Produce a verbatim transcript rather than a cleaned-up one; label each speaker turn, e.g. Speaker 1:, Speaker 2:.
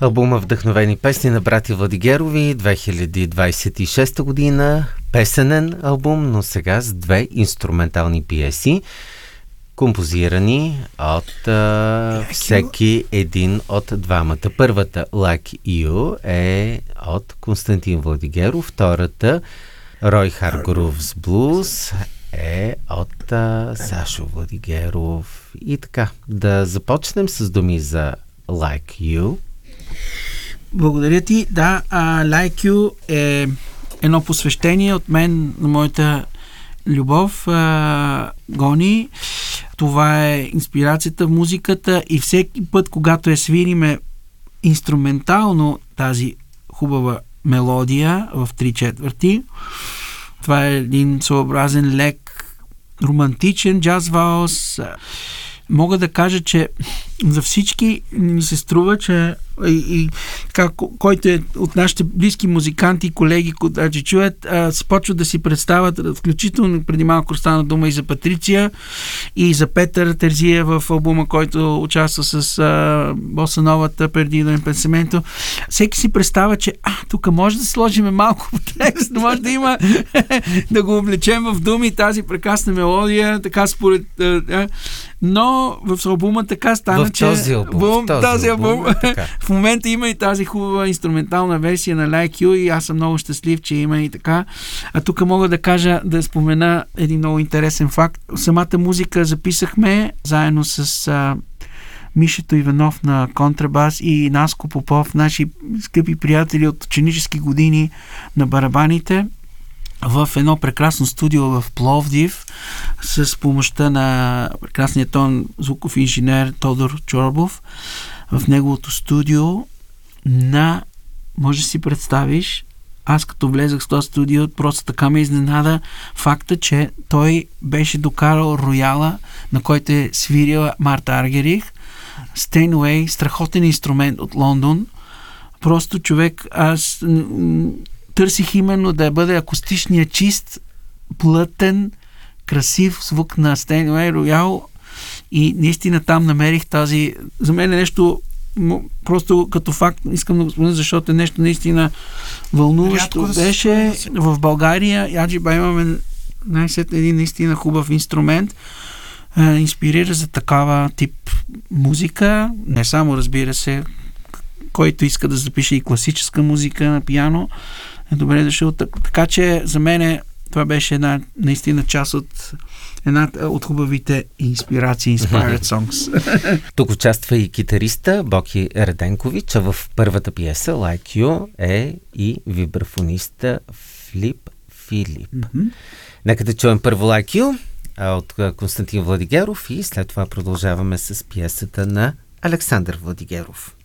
Speaker 1: Албума "Вдъхновени песни" на братя Владигерови, две хиляди двадесет и шеста година, песенен албум, но сега с две инструментални пиеси, композирани от а, всеки един от двамата. Първата, Like You, е от Константин Владигеров, втората, Рой Харгоров's Blues, е от а, Сашо Владигеров. И така, да започнем с думи за Like You.
Speaker 2: Благодаря ти. Да, uh, Like You е едно посвещение от мен на моята любов, uh, Гони. Това е инспирацията в музиката и всеки път, когато я свириме инструментално тази хубава мелодия в три четвърти, това е един своеобразен, лек, романтичен джаз валс. Мога да кажа, че за всички ми се струва, че и, и така, който е от нашите близки музиканти и колеги, които чуят, се почват да си представят, включително преди малко стана дума и за Патриция, и за Петър Терзия в албума, който участва с а, боса новата преди да пенсименто. Всеки си представя, че а, тук може да сложим малко текст, може да има да го облечем в думи тази прекрасна мелодия, така според... А, но в албума така стана,
Speaker 1: в
Speaker 2: че...
Speaker 1: Този албум,
Speaker 2: в
Speaker 1: този
Speaker 2: този албум.
Speaker 1: албум
Speaker 2: В момента има и тази хубава инструментална версия на Like You и аз съм много щастлив, че има и така. А тук мога да кажа, да спомена един много интересен факт. Самата музика записахме заедно с а, Мишето Иванов на контрабас и Наско Попов, наши скъпи приятели от ученически години на барабаните, в едно прекрасно студио в Пловдив с помощта на прекрасния тон звуков инженер Тодор Чорбов. В неговото студио на, може да си представиш, аз като влезах в този студио, просто така ме изненада факта, че той беше докарал рояла, на който е свирила Марта Аргерих, Стейнуей, страхотен инструмент от Лондон. Просто човек, аз търсих именно да бъде акустичния чист, плътен, красив звук на Стейнуей роял и наистина там намерих тази, за мен е нещо просто като факт, искам да го спомена, защото е нещо наистина вълнуващо. Да беше в България, Яджиба имаме най-сетне един наистина хубав инструмент, е, инспирира за такава тип музика, не само, разбира се, който иска да запише и класическа музика на пиано, е добре дошъл. Така че за мен това беше една наистина част от една от хубавите инспирации, inspired songs.
Speaker 1: Тук участва и китариста Боки Реденкович, а в първата пиеса Like You е и вибрафониста Филип Филип. Mm-hmm. Нека да чуем първо Like You от Константин Владигеров и след това продължаваме с пиесата на Александър Владигеров.